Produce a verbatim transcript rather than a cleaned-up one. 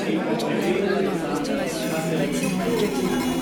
que l'on retrouve dans la restauration, le bâtiment, le café.